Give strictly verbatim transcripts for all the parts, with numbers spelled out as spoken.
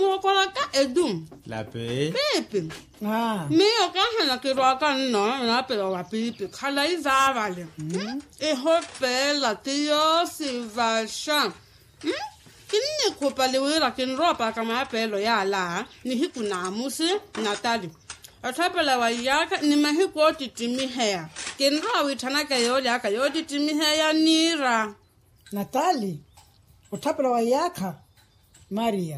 mo kola ka edum. La pe. Pepe. Ah. Me o ka hana ke ro ka no na pe wa pipi khala izavale. E hope la tio si valsha. Hm? Kinne ko pale wera kin ropa kama pelo ya la ni hiku na musi Natali. Atapela wa yaka ni mahiko titimi hea. Kin ro wi tanaka yo yaka yo titimi hea nira. Natali. Utapela wa yaka Maria.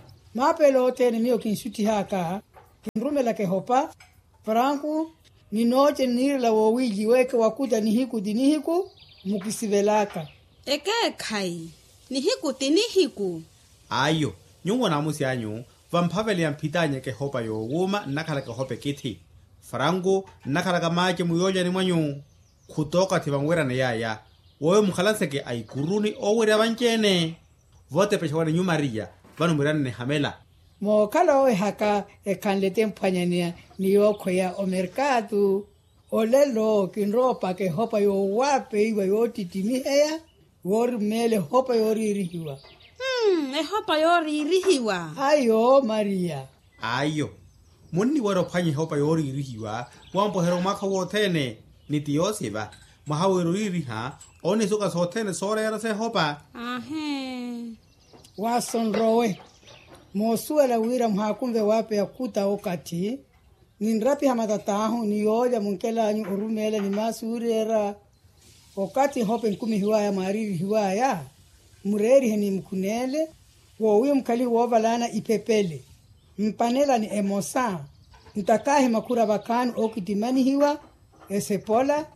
Mapelo tene mio kinsuti haka. Kinrumela ke hopa. Franku ni noche nira la wawiji weke wakuta ni hiku dini hiku mukisivelaka. Eke kai. Ni hiku tini hiku. Ayo, nyungo na musi anyu, vampaveli ya mpitanya ke hopa yo wuma nakala ke hope kiti. Farango nakala ka maje muyoja ni mwanyu. Kutoka tivangwera na yaya. Wowe mukhalanse ke ay kuruni owere abanchene. Vote peshawane nyu Maria, vanu mirane ne hamela. Mo kala oe haka e kanlete mpanyania ni yoko ya o mercado. Olelo kinropa ke hopa yo wape iwa yo titimi hea. Wori mele hopa yori rihiwa. Hmm, e hopa yori rihiwa. Ayo, Maria. Ayo. Muni waro panyi hopa yori rihiwa. Wampo hero maka wotene. Niti yosiba. Mahawe riha. Oni suka sotene sore yara se hopa. Ahe. Wason rowe. Mosua la wira mhakumve wape ya kuta okati. Ninrapi hamatatahu ni yoja munkela anyu urumele ni masuri era. Wakati hope nkumi hiwaya mariri hiwaya, mureri heni mkunele, wowe mkali wovalana ipepele. Mpanela ni emosa, mtakahe makura bakanu okitimani hiwa, esepola,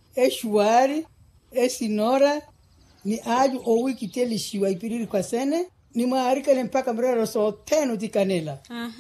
eshuari, esinora, ni aju owi kiteli shiwa ipiriri kwa sene, ni maarika le mpaka mrero so tenu tikanela.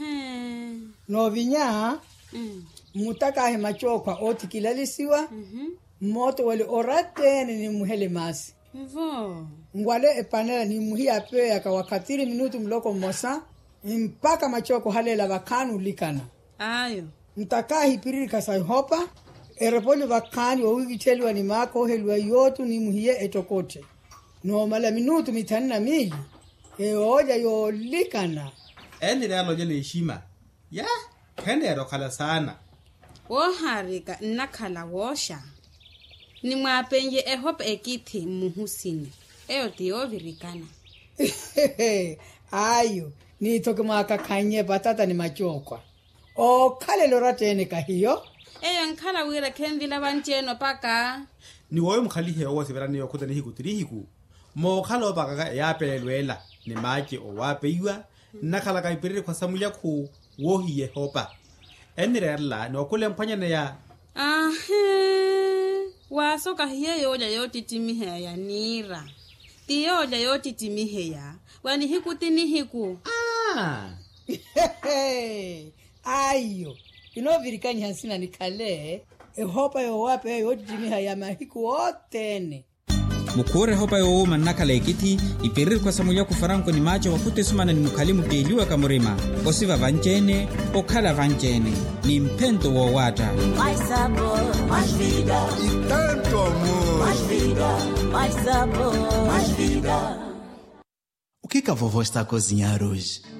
Ahe. No vinya, Mm. mutakahe machokwa oti kilalisiwa, Mhm. moto wale oratene ni muhele masi. Vo. Ngwale epanela ni muhia pe ya kawakatiri minutu mloko mosa. Mpaka machoko halela vakanu likana. Ayo. Mtaka hipiriri kasai hopa. Erepoli vakani wa wiki cheliwa ni mako helwa yotu ni muhia etokote. No mala minutu mitani na mili. E oja yo likana. Eni realo jele ishima. Ya, kende ero kala sana. Wo harika nakala wosha. Ni mwapenye e hope ekiti muhusini. Eo tiyo virikana. Ayo, ni toke mwaka kanye batata ni machokwa. O kale lorate ni kahiyo. Eyo nkala wira kendila bancheno paka. Ni wowe mkhalihe owa siverani yo kuta ni hiku tiri hiku. Mo khalo baka ya pelelwela ni maji o wape iwa. Nakala ka ipiriri kwa samulia ku wohi ye hopa. Eni reala ni wakule mpanya na ya. Ahe. Wasoka hiye yoja yoti timihe ya nira. Tiyo yoja yoti timihe ya. Wani hiku tini hiku. Ah. Ayo, ino virikani hansina ni kale. E hopa yo wape yo jimiha ya mahiku otene. Mukure hopa yo uma nakala ekiti ipiriri kwa samulia kufaranko ni macho wakute sumana ni mukalimu keiliwa kamurima. Osiva vanchene, okala vanchene. Ni mpento wa wata. Mais sabor, mais vida. E tanto amor. Mais vida, mais sabor, mais vida. O que que a vovó está a cozinhar hoje?